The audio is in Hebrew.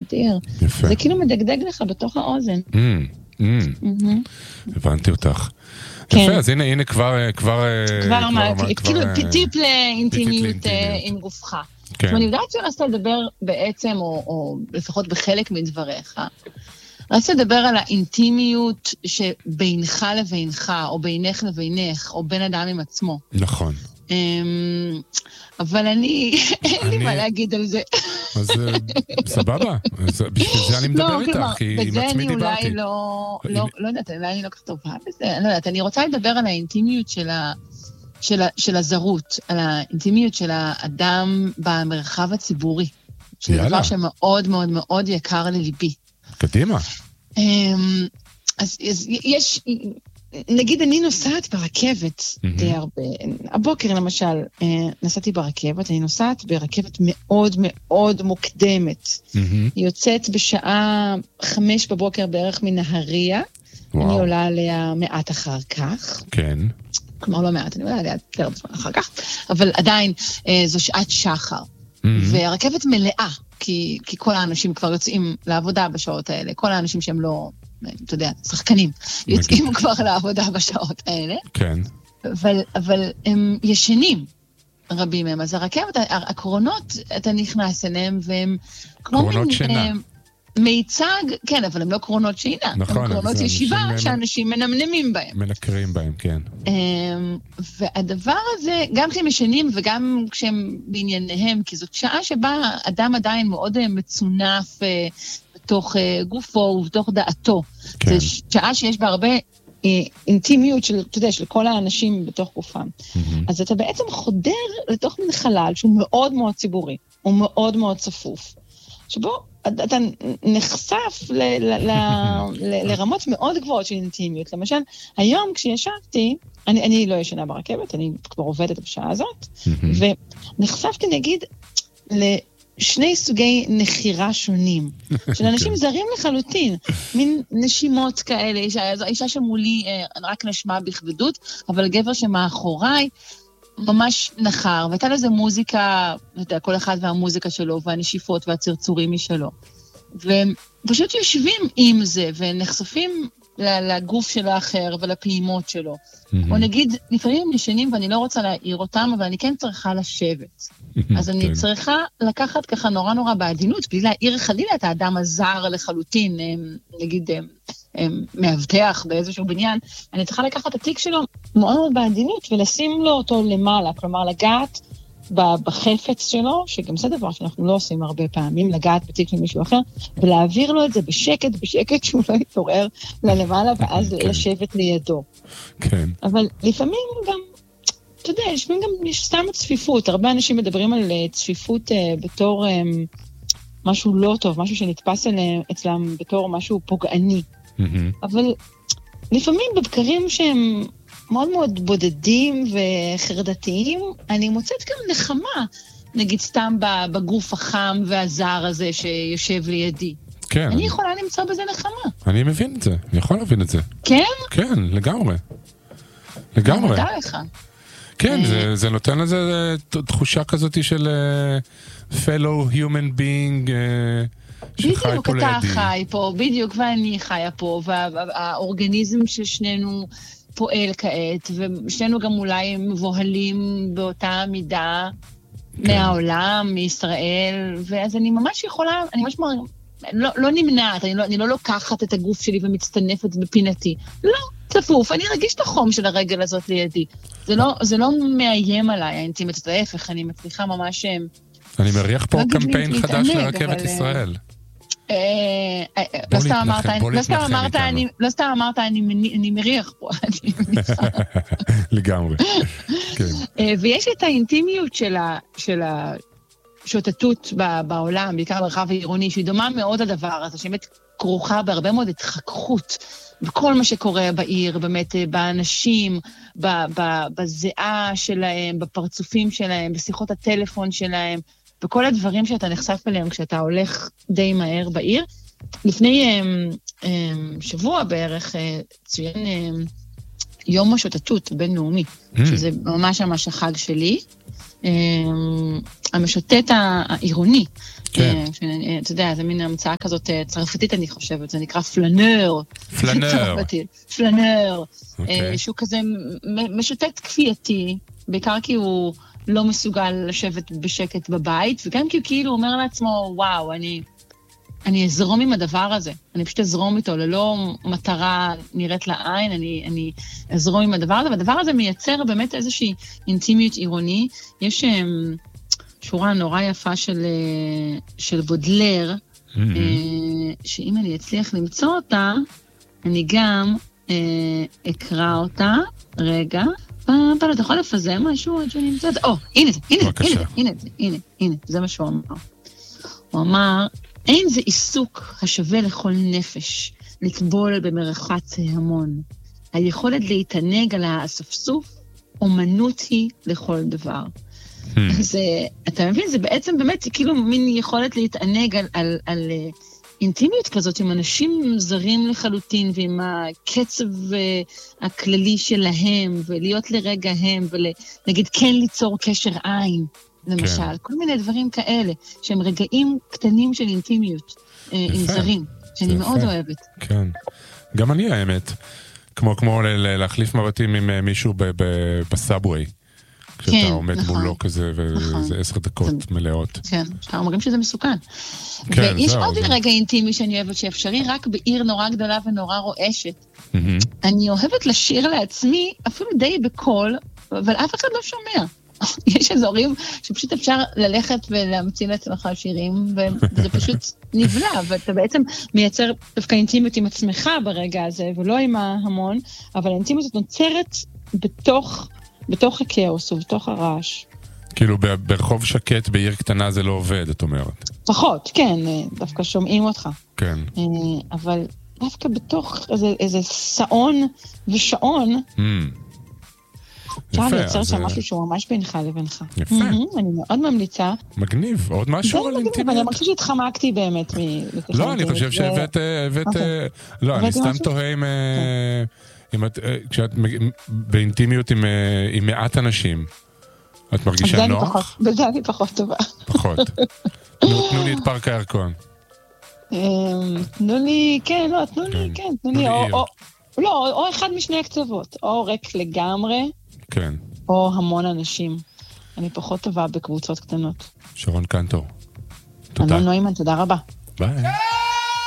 אדיר. יפה. זה כאילו מדגדג לך בתוך האוזן. הבנתי אותך. כן. יפה, אז הנה כבר כאילו טיפ לאינטימיות עם גופך. כן. אני יודעת שרצת לדבר בעצם, או לפחות בחלק מדבריך, רצת לדבר על האינטימיות שבינך לבינך, או בינך לבינך, או בין אדם עם עצמו. נכון. אבל אין לי מה להגיד על זה. אז סבבה, בשביל זה אני מדבר איתך, כי עם עצמי דיברתי. בזה אני אולי לא יודעת, אולי אני לא כך טובה בזה, אני לא יודעת, אני רוצה לדבר על האינטימיות של הזרות, על האינטימיות של האדם במרחב הציבורי, שזה דבר שמאוד מאוד מאוד יקר לליבי. קדימה. אז יש, נגיד אני נוסעת ברכבת די הרבה, הבוקר למשל נסעתי ברכבת, אני נוסעת ברכבת מאוד מאוד מוקדמת, היא יוצאת בשעה 5 בבוקר בערך מנהריה, אני עולה עליה מעט אחר כך. כן. כלומר לא מעט, אני עולה עליה יותר בזמן אחר כך, אבל עדיין זו שעת שחר, והרכבת מלאה, כי כל האנשים כבר יוצאים לעבודה בשעות האלה, כל האנשים שהם לא, אתה יודע, שחקנים, יוצאים כבר לעבודה בשעות האלה. כן. אבל הם ישנים, רבים מהם. אז הרכבת, הקרונות, אתה נכנס אליהם, והם כמו קרונות שינה. מיצג, כן, אבל הם לא קרונות שינה. נכון. הם קרונות ישיבה שאנשים מנמנמים בהם. מנקרים בהם, כן. והדבר הזה, גם כשהם ישנים וגם כשהם בענייניהם, כי זאת שעה שבה אדם עדיין מאוד מצונף בתוך גופו ובתוך דעתו. כן. זו שעה שיש בה הרבה אינטימיות של, אתה יודע, של כל האנשים בתוך גופם. אז אתה בעצם חודר לתוך מין חלל שהוא מאוד מאוד ציבורי, הוא מאוד מאוד צפוף, שבו אתה נחשף לרמות מאוד גבוהות של אינטימיות. למשל, היום כשישבתי, אני לא ישנה ברכבת, אני כבר עובדת בשעה הזאת, ונחשפתי נגיד לשני סוגי נחירה שונים, של אנשים זרים לחלוטין, מין נשימות כאלה, האישה שמולי רק נשמה בכבדות, אבל גבר שמאחוריי, ממש נחר, והייתה לזה מוזיקה, כל אחד והמוזיקה שלו, והנשיפות והצרצורים משלו. והם פשוט יושבים עם זה, ונחשפים לגוף של האחר ולפעימות שלו. או נגיד, לפעמים הם ישנים ואני לא רוצה להעיר אותם, אבל אני כן צריכה לשבת. אז אני צריכה לקחת ככה נורא נורא בעדינות, בלי להעיר חלילה את האדם הזר לחלוטין, נגיד מאבטח באיזשהו בניין, אני צריכה לקחת את התיק שלו מאוד מאוד בעדינות, ולשים לו אותו למעלה, כלומר לגעת בחפץ שלו, שגם זה דבר שאנחנו לא עושים הרבה פעמים, לגעת בתיק של מישהו אחר, ולהעביר לו את זה בשקט, שהוא לא יתעורר למעלה, ואז לשבת לידו. כן. אבל לפעמים גם, אתה יודע, יש סתם צפיפות, הרבה אנשים מדברים על צפיפות בתור משהו לא טוב, משהו שנתפס אצלם בתור משהו פוגעני. אבל לפעמים בבקרים שהם מאוד מאוד בודדים וחרדתיים, אני מוצאת גם נחמה, נגיד סתם בגוף החם והזר הזה שיושב לידי. כן. אני יכולה למצוא בזה נחמה. אני מבין את זה, אני יכול להבין את זה. כן? כן, לגמרי. לגמרי. אני מודה לך. כן, זה נותן לזה תחושה כזאת של fellow human being שחי פה לידי. בדיוק, אתה חי פה, בדיוק, ואני חיה פה, והאורגניזם של שנינו פועל כעת, ושנינו גם אולי מבוהלים באותה מידה מהעולם, מישראל, ואז אני ממש יכולה, אני ממש לא נמנעת, אני לא לוקחת את הגוף שלי ומצטנפת בפינתי. לא, צפוף, אני רגיש את החום של הרגל הזאת לידי. זה לא מאיים עליי, האינטימיות, ההפך, אני מצליחה ממש... אני מריח פה קמפיין חדש לרכבת ישראל. לא סתם אמרת, אני מריח פה. לגמרי. ויש את האינטימיות של השוטטות בעולם, בעיקר ברחב העירוני, שהיא דומה מאוד לדבר הזה, שבאמת כרוכה בהרבה מאוד התחככות, בכל מה שקורה בעיר, באמת באנשים, בזיעה שלהם, בפרצופים שלהם, בשיחות הטלפון שלהם, וכל הדברים שאתה נחשף אליהם כשאתה הולך די מהר בעיר. לפני שבוע בערך צוין יום השוטטות בינלאומי, שזה ממש החג שלי. המשוטט העירוני. כן. אתה יודע, זה מין המצאה כזאת צרפתית, אני חושבת, זה נקרא פלנר. פלנר. שהוא כזה משוטט כפייתי, בעיקר כי הוא לא מסוגל לשבת בשקט בבית, וגם כי הוא כאילו אומר לעצמו, וואו, אני אזרום עם הדבר הזה, אני פשוט אזרום איתו, ללא מטרה נראית לעין, אני אזרום עם הדבר הזה, והדבר הזה מייצר באמת איזושהי אינטימיות עירוני. יש שורה נורא יפה של בודלר, שאם אני אצליח למצוא אותה, אני גם אקרא אותה, רגע, אתה יכול לפזר משהו עד שאני אמצא את זה? הנה, זה מה שהוא אמר. הוא אמר, אין זה עיסוק השווה לכל נפש, לטבול במרחץ המון. היכולת להתענג על האספסוף, אומנות היא לכל דבר. אז אתה מבין, זה בעצם באמת כאילו מין יכולת להתענג על אינטימיות כזאת, עם אנשים זרים לחלוטין, ועם הקצב הכללי שלהם, ולהיות לרגע הם, ולהגיד כן ליצור קשר עין. למשל, כל מיני דברים כאלה, שהם רגעים קטנים של אינטימיות עם זרים, שאני מאוד אוהבת. כן. גם אני האמת, כמו להחליף מבטים עם מישהו בסאבווי, כשאתה עומד מולו כזה, וזה 10 דקות מלאות. כן, אומרים שזה מסוכן. ויש עוד רגע אינטימי שאני אוהבת שאפשרי רק בעיר נורא גדולה ונורא רועשת. אני אוהבת לשיר לעצמי, אפילו די בקול, אבל אף אחד לא שומע. יש אזורים שפשוט אפשר ללכת ולהמציא לעצמך שירים, וזה פשוט נבלע, ואתה בעצם מייצר דווקא אינטימיות עם עצמך ברגע הזה, ולא עם ההמון, אבל האינטימיות הזאת נוצרת בתוך הכאוס ובתוך הרעש. כאילו ברחוב שקט בעיר קטנה זה לא עובד, את אומרת. פחות, כן, דווקא שומעים אותך. כן. אבל דווקא בתוך איזה שעון ושעון, אפשר לייצר שם משהו שהוא ממש בינך לבינך. יפה. אני מאוד ממליצה. מגניב, עוד משהו על אינטימיות? אני מרגיש שהתחמקתי באמת. לא, אני חושב שהבאת... לא, אני סתם תוהה כשאת באינטימיות עם מעט אנשים, את מרגישה נוח? בזה אני פחות טובה. פחות. תנו לי את פארק הירקון. תנו לי, כן, תנו לי, או אחד משני הקצוות, או ריק לגמרי, כן. או המון אנשים. אני פחות טובה בקבוצות קטנות. שרון קנטור. תודה. אמנון נוימן, תודה רבה. ביי.